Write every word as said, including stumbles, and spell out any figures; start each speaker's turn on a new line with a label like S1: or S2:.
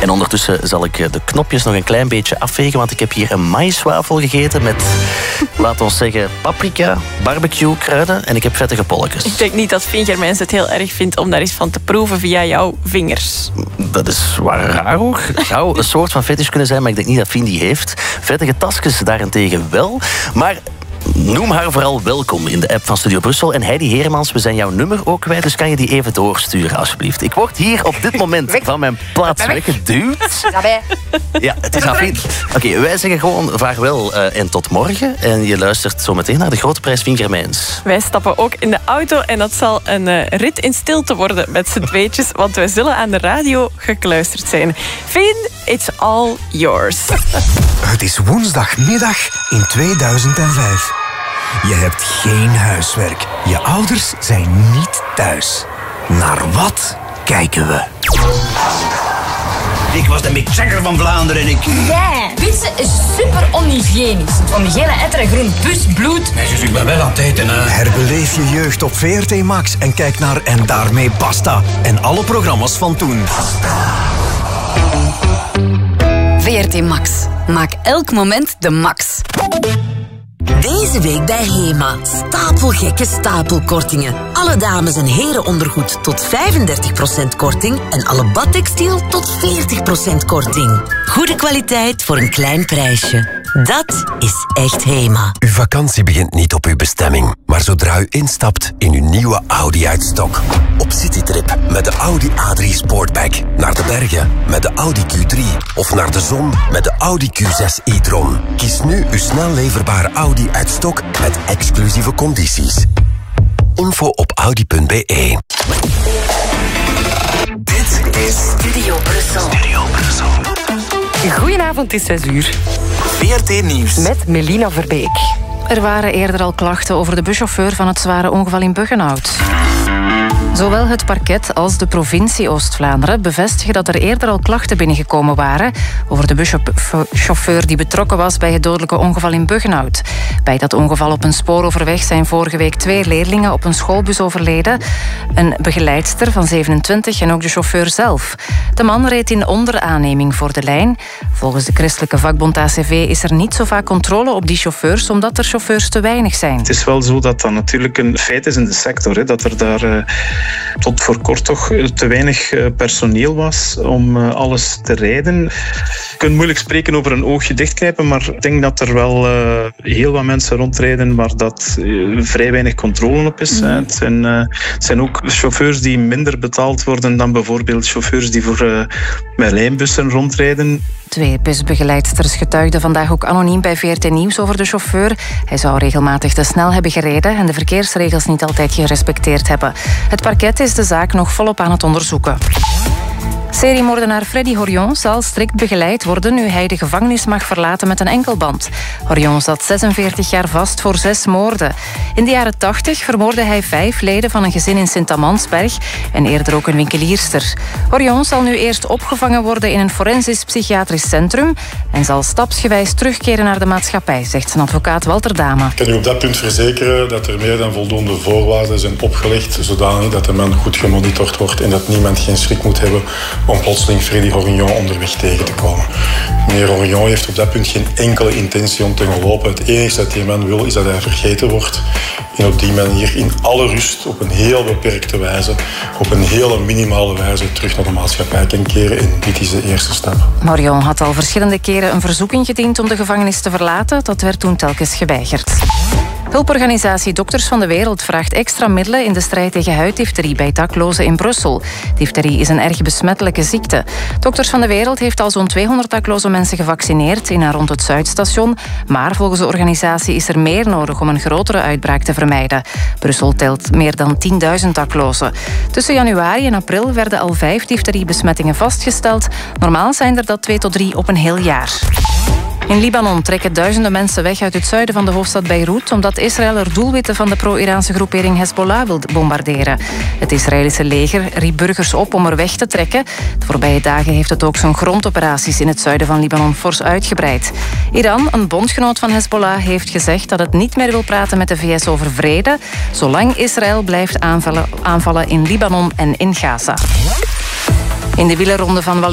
S1: En ondertussen zal ik de knopjes nog een klein beetje afvegen, want ik heb hier een maïswafel gegeten met, laten we zeggen, paprika, barbecue, kruiden en ik heb vettige polletjes.
S2: Ik denk niet dat Fingermens het heel erg vindt om daar eens van te proeven via jouw vingers.
S1: Dat is waar raar hoor. Het zou een soort van fetish kunnen zijn, maar ik denk niet dat Fien die heeft. Vettige tasjes daarentegen wel. Maar noem haar vooral welkom in de app van Studio Brussel. En Heidi Heremans, we zijn jouw nummer ook kwijt, dus kan je die even doorsturen, alsjeblieft. Ik word hier op dit moment van mijn plaats weggeduwd. Ja, het is afijn. Oké, okay, wij zeggen gewoon vaarwel uh, en tot morgen. En je luistert zo meteen naar de Grote Prijs Fingermijns.
S2: Wij stappen ook in de auto en dat zal een uh, rit in stilte worden met z'n tweetjes, want wij zullen aan de radio gekluisterd zijn. Fien, it's all yours.
S3: Het is woensdagmiddag in tweeduizend vijf. Je hebt geen huiswerk. Je ouders zijn niet thuis. Naar wat kijken we?
S4: Ik was de Mick Jagger van Vlaanderen en ik...
S5: Ja, pizza is super onhygiënisch. Van die gele etter, groen pus, bloed.
S4: Nee, dus ik ben wel aan het eten, hè.
S3: Herbeleef je jeugd op V R T Max en kijk naar En Daarmee Basta. En alle programma's van toen.
S6: V R T Max. Maak elk moment de max. Deze week bij Hema. Stapelgekke stapelkortingen. Alle dames- en herenondergoed tot vijfendertig procent korting en alle badtextiel tot veertig procent korting. Goede kwaliteit voor een klein prijsje. Dat is echt Hema.
S7: Uw vakantie begint niet op uw bestemming, maar zodra u instapt in uw nieuwe Audi uit stok. Op citytrip met de Audi A drie Sportback. Naar de bergen met de Audi Q drie. Of naar de zon met de Audi Q zes e-tron. Kies nu uw snel leverbare Audi uit stok met exclusieve condities. Info op audi punt b e.
S6: Dit is Studio Brussel.
S7: Studio Brussel.
S8: Goedenavond, het is zes uur.
S7: V R T Nieuws.
S8: Met Melina Verbeek. Er waren eerder al klachten over de buschauffeur van het zware ongeval in Buggenhout. Zowel het parket als de provincie Oost-Vlaanderen bevestigen dat er eerder al klachten binnengekomen waren over de buschauffeur die betrokken was bij het dodelijke ongeval in Buggenhout. Bij dat ongeval op een spooroverweg zijn vorige week twee leerlingen op een schoolbus overleden. Een begeleidster van zevenentwintig en ook de chauffeur zelf. De man reed in onderaanneming voor de lijn. Volgens de christelijke vakbond A C V is er niet zo vaak controle op die chauffeurs, omdat er chauffeurs te weinig zijn.
S9: Het is wel zo dat dat natuurlijk een feit is in de sector, hè, dat er daar uh, tot voor kort toch te weinig uh, personeel was om uh, alles te rijden. Je kunt moeilijk spreken over een oogje dichtknijpen, maar ik denk dat er wel uh, heel wat mensen rondrijden waar dat uh, vrij weinig controle op is. Mm. Hè. Het, zijn, uh, het zijn ook chauffeurs die minder betaald worden dan bijvoorbeeld chauffeurs die voor uh, met lijnbussen rondrijden.
S8: Twee busbegeleidsters getuigden vandaag ook anoniem bij V R T Nieuws over de chauffeur. Hij zou regelmatig te snel hebben gereden en de verkeersregels niet altijd gerespecteerd hebben. Het parket is de zaak nog volop aan het onderzoeken. Seriemoordenaar Freddy Horion zal strikt begeleid worden nu hij de gevangenis mag verlaten met een enkelband. Horion zat zesenveertig jaar vast voor zes moorden. In de jaren tachtig vermoordde hij vijf leden van een gezin in Sint-Amansberg en eerder ook een winkelierster. Horion zal nu eerst opgevangen worden in een forensisch psychiatrisch centrum en zal stapsgewijs terugkeren naar de maatschappij, zegt zijn advocaat Walter Dame.
S10: Ik kan u op dat punt verzekeren dat er meer dan voldoende voorwaarden zijn opgelegd, zodanig dat de man goed gemonitord wordt en dat niemand geen schrik moet hebben om plotseling Freddy Horion onderweg tegen te komen. Meneer Horion heeft op dat punt geen enkele intentie om te gaan lopen. Het enige dat die man wil is dat hij vergeten wordt. En op die manier in alle rust, op een heel beperkte wijze, op een hele minimale wijze terug naar de maatschappij kan keren. En dit is de eerste stap.
S8: Horion had al verschillende keren een verzoek ingediend om de gevangenis te verlaten. Dat werd toen telkens geweigerd. Hulporganisatie Dokters van de Wereld vraagt extra middelen in de strijd tegen huiddifterie bij daklozen in Brussel. Difterie is een erg besmettelijke ziekte. Dokters van de Wereld heeft al zo'n tweehonderd dakloze mensen gevaccineerd in en rond het Zuidstation. Maar volgens de organisatie is er meer nodig om een grotere uitbraak te vermijden. Brussel telt meer dan tienduizend daklozen. Tussen januari en april werden al vijf difteriebesmettingen vastgesteld. Normaal zijn er dat twee tot drie op een heel jaar. In Libanon trekken duizenden mensen weg uit het zuiden van de hoofdstad Beirut omdat Israël er doelwitten van de pro-Iraanse groepering Hezbollah wil bombarderen. Het Israëlische leger riep burgers op om er weg te trekken. De voorbije dagen heeft het ook zijn grondoperaties in het zuiden van Libanon fors uitgebreid. Iran, een bondgenoot van Hezbollah, heeft gezegd dat het niet meer wil praten met de V S over vrede, zolang Israël blijft aanvallen, aanvallen in Libanon en in Gaza. In de wielerronde van